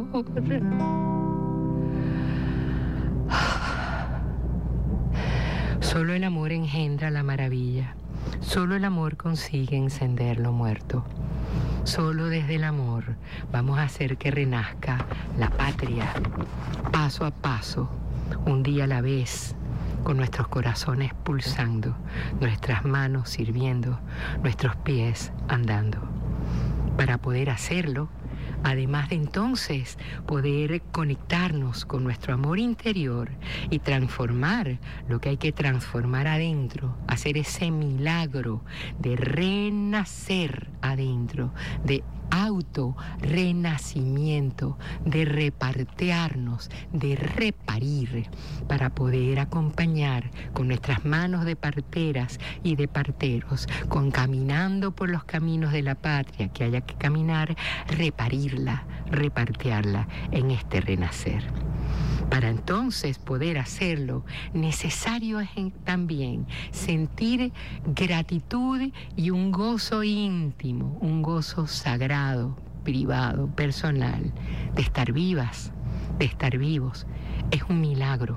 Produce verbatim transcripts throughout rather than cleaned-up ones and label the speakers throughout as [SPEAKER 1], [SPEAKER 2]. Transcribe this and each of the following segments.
[SPEAKER 1] Solo el amor engendra la maravilla. Solo el amor consigue encender lo muerto. Solo desde el amor vamos a hacer que renazca la patria, paso a paso, un día a la vez, con nuestros corazones pulsando, nuestras manos sirviendo, nuestros pies andando. Para poder hacerlo, además de entonces poder conectarnos con nuestro amor interior y transformar lo que hay que transformar adentro, hacer ese milagro de renacer adentro, de auto renacimiento, de repartearnos, de reparir, para poder acompañar con nuestras manos de parteras y de parteros, con caminando por los caminos de la patria que haya que caminar, reparirla, repartearla en este renacer. Para entonces poder hacerlo, necesario es también sentir gratitud y un gozo íntimo, un gozo sagrado, privado, personal, de estar vivas, de estar vivos. Es un milagro.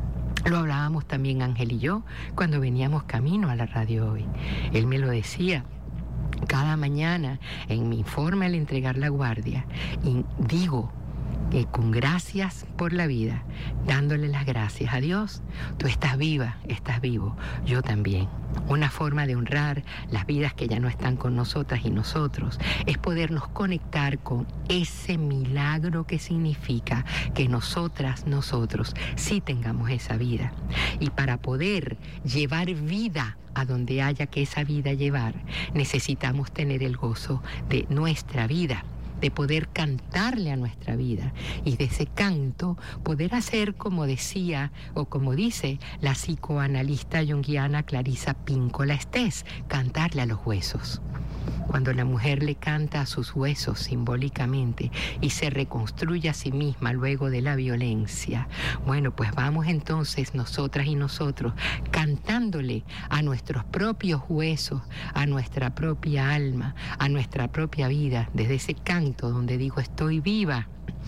[SPEAKER 1] Lo hablábamos también Ángel y yo cuando veníamos camino a la radio hoy. Él me lo decía cada mañana en mi informe al entregar la guardia, y digo que con gracias por la vida, dándole las gracias a Dios, tú estás viva, estás vivo, yo también. Una forma de honrar las vidas que ya no están con nosotras y nosotros es podernos conectar con ese milagro que significa que nosotras, nosotros, sí tengamos esa vida. Y para poder llevar vida a donde haya que esa vida llevar, necesitamos tener el gozo de nuestra vida, de poder cantarle a nuestra vida y de ese canto poder hacer, como decía o como dice la psicoanalista junguiana Clarissa Pinkola Estés, cantarle a los huesos. Cuando la mujer le canta a sus huesos simbólicamente y se reconstruye a sí misma luego de la violencia, bueno, pues vamos entonces nosotras y nosotros cantándole a nuestros propios huesos, a nuestra propia alma, a nuestra propia vida, desde ese canto donde digo estoy viva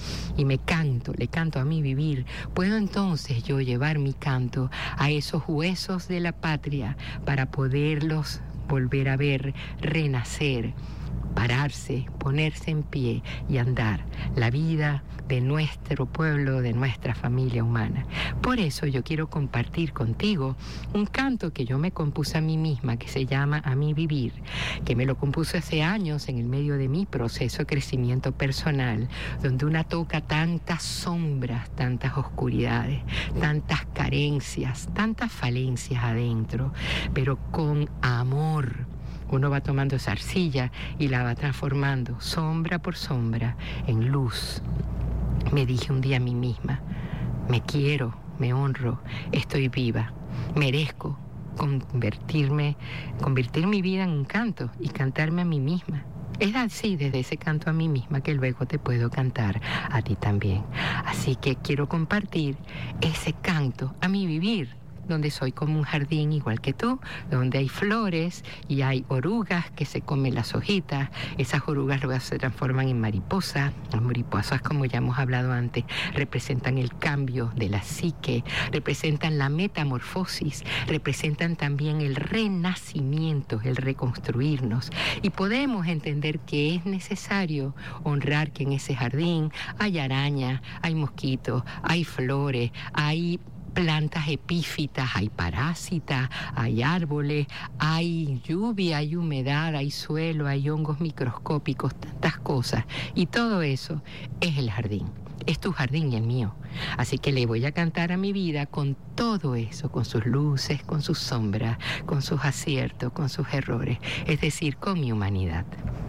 [SPEAKER 1] y me canto, le canto a mi vivir. Puedo entonces yo llevar mi canto a esos huesos de la patria para poderlos volver a ver, renacer, pararse, ponerse en pie y andar la vida de nuestro pueblo, de nuestra familia humana. Por eso yo quiero compartir contigo un canto que yo me compuse a mí misma, que se llama A mi vivir, que me lo compuse hace años en el medio de mi proceso de crecimiento personal, donde una toca tantas sombras, tantas oscuridades, tantas carencias, tantas falencias adentro, pero con amor. Uno va tomando esa arcilla y la va transformando sombra por sombra en luz. Me dije un día a mí misma, me quiero, me honro, estoy viva, merezco convertirme, convertir mi vida en un canto y cantarme a mí misma. Es así, desde ese canto a mí misma, que luego te puedo cantar a ti también. Así que quiero compartir ese canto a mi vivir, donde soy como un jardín igual que tú, donde hay flores y hay orugas que se comen las hojitas. Esas orugas luego se transforman en mariposas. Las mariposas, como ya hemos hablado antes, representan el cambio de la psique, representan la metamorfosis, representan también el renacimiento, el reconstruirnos. Y podemos entender que es necesario honrar que en ese jardín hay arañas, hay mosquitos, hay flores, hay plantas epífitas, hay parásitas, hay árboles, hay lluvia, hay humedad, hay suelo, hay hongos microscópicos, tantas cosas. Y todo eso es el jardín. Es tu jardín y el mío. Así que le voy a cantar a mi vida con todo eso, con sus luces, con sus sombras, con sus aciertos, con sus errores. Es decir, con mi humanidad.